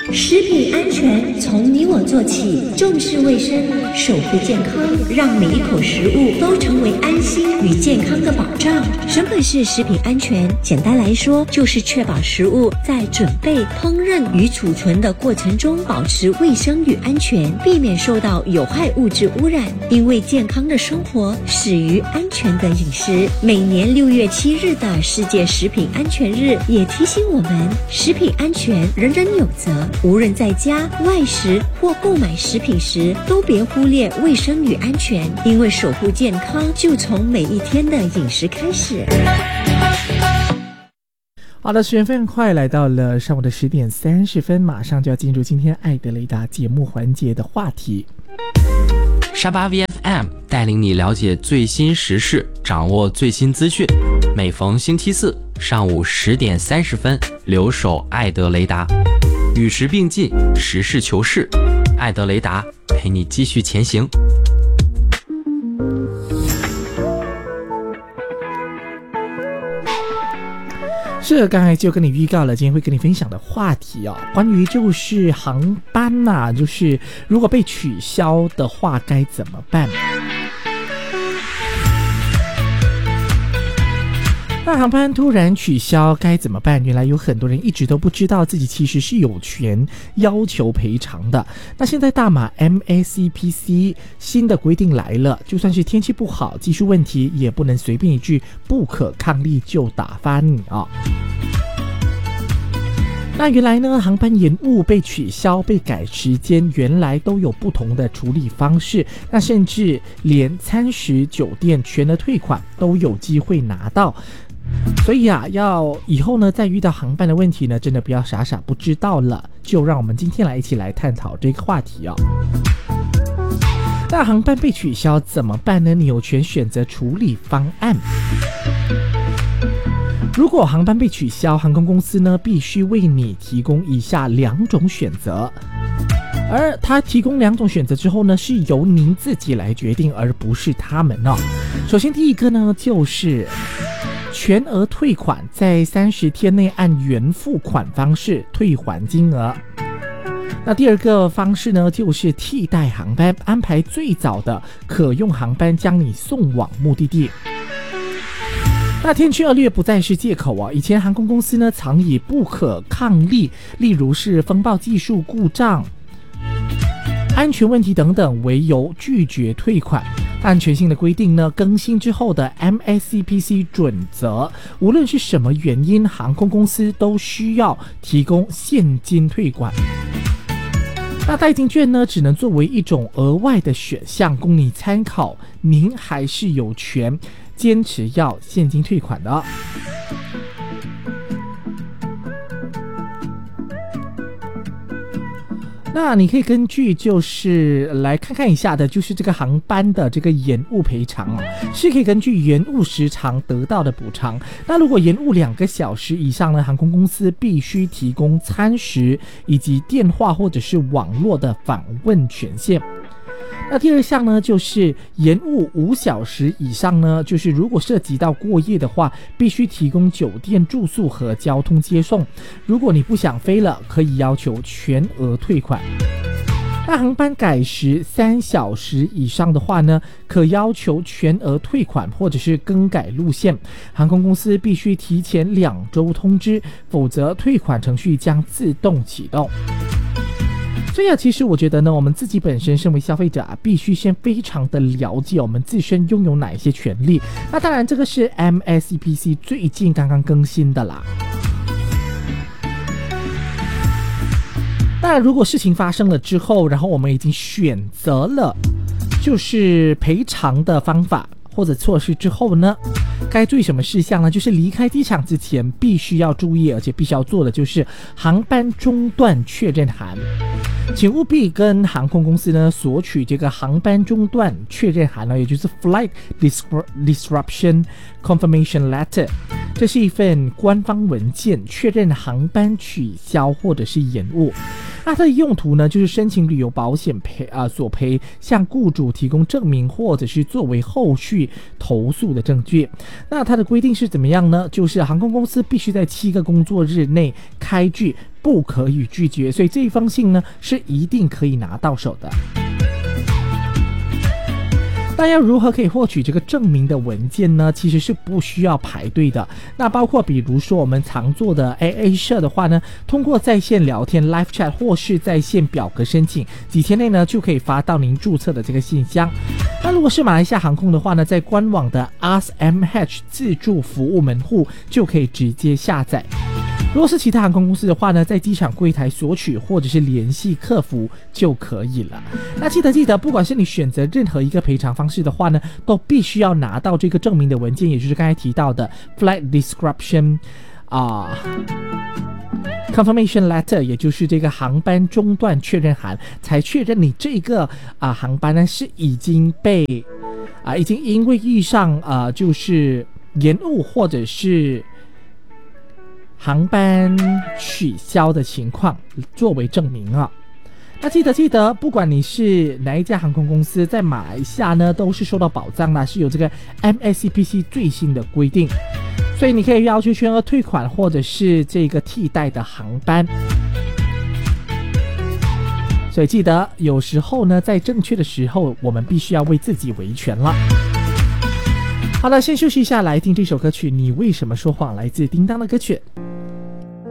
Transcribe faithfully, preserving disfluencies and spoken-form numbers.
食品安全从你我做起，重视卫生，守护健康，让每一口食物都成为安心与健康的保障。什么是食品安全？简单来说，就是确保食物在准备、烹饪与储存的过程中保持卫生与安全，避免受到有害物质污染。因为健康的生活始于安全的饮食。每年六月七日的世界食品安全日也提醒我们，食品安全人人有责。无论在家、外食或购买食品时，都别忽略卫生与安全，因为守护健康就从每一天的饮食开始。 好的，时间非常快，来到了上午的十点三十分，马上就要进入今天爱德雷达节目环节的话题。 沙巴 V F M 带领你了解最新时事，掌握最新资讯。每逢星期四上午十点三十分，留守爱德雷达，与时并进，实事求是，爱德雷达陪你继续前行。 是，刚才就跟你预告了，今天会跟你分享的话题哦，关于就是航班呐、啊，就是如果被取消的话该怎么办？那航班突然取消该怎么办？原来有很多人一直都不知道自己其实是有权要求赔偿的。那现在大马 M A C P C 新的规定来了，就算是天气不好、技术问题，也不能随便一句不可抗力就打发你啊、哦。那原来呢，航班延误、被取消、被改时间，原来都有不同的处理方式。那甚至连餐食、酒店全额退款都有机会拿到。所以啊，要以后呢，再遇到航班的问题呢，真的不要傻傻不知道了。就让我们今天来一起来探讨这个话题哦。那航班被取消怎么办呢？你有权选择处理方案。如果航班被取消，航空公司呢必须为你提供以下两种选择，而他提供两种选择之后呢，是由您自己来决定，而不是他们哦。首先第一个呢，就是全额退款，在三十天内按原付款方式退还金额。那第二个方式呢，就是替代航班，安排最早的可用航班将你送往目的地。那天气恶劣不再是借口啊！以前航空公司呢常以不可抗力，例如是风暴技术故障、安全问题等等为由拒绝退款。但全新的规定呢更新之后的 M A C P C 准则，无论是什么原因，航空公司都需要提供现金退款。那代金券呢只能作为一种额外的选项供你参考，您还是有权坚持要现金退款的。那你可以根据就是来看看一下的，就是这个航班的这个延误赔偿哦，是可以根据延误时长得到的补偿。那如果延误两个小时以上呢，航空公司必须提供餐食以及电话或者是网络的访问权限。那第二项呢，就是延误五小时以上呢，就是如果涉及到过夜的话，必须提供酒店住宿和交通接送。如果你不想飞了，可以要求全额退款。那航班改时三小时以上的话呢，可要求全额退款或者是更改路线。航空公司必须提前两周通知，否则退款程序将自动启动。所以啊，其实我觉得呢，我们自己本身身为消费者啊，必须先非常的了解我们自身拥有哪一些权利。那当然，这个是 M A C P C 最近刚刚更新的啦。那如果事情发生了之后，然后我们已经选择了就是赔偿的方法或者措施之后呢，该注意什么事项呢？就是离开机场之前必须要注意，而且必须要做的就是航班中断确认函。请务必跟航空公司呢索取这个航班中断确认函呢，也就是 Flight Disruption Confirmation Letter。这是一份官方文件，确认航班取消或者是延误。 它的用途呢，就是申请旅游保险赔啊、呃、索赔，向雇主提供证明，或者是作为后续投诉的证据。那它的规定是怎么样呢？就是航空公司必须在七个工作日内开具，不可以拒绝，所以这一封信呢是一定可以拿到手的。那要如何可以获取这个证明的文件呢？其实是不需要排队的。那包括比如说我们常做的 A A 社的话呢，通过在线聊天 Live Chat 或是在线表格申请，几天内呢就可以发到您注册的这个信箱。那如果是马来西亚航空的话呢，在官网的 Ask M H 自助服务门户就可以直接下载。如果是其他航空公司的话呢，在机场柜台索取或者是联系客服就可以了。那记得记得，不管是你选择任何一个赔偿方式的话呢，都必须要拿到这个证明的文件，也就是刚才提到的 Flight Description 啊、呃、Confirmation Letter， 也就是这个航班中断确认函，才确认你这个啊、呃、航班呢是已经被啊、呃、已经因为遇上啊、呃、就是延误或者是航班取消的情况作为证明啊。那记得记得，不管你是哪一家航空公司，在马来西亚呢都是受到保障的，是有这个 M S C P C 最新的规定，所以你可以要求全额退款或者是这个替代的航班。所以记得，有时候呢，在正确的时候，我们必须要为自己维权了。好了，先休息一下，来听这首歌曲《你为什么说谎》，来自叮当的歌曲。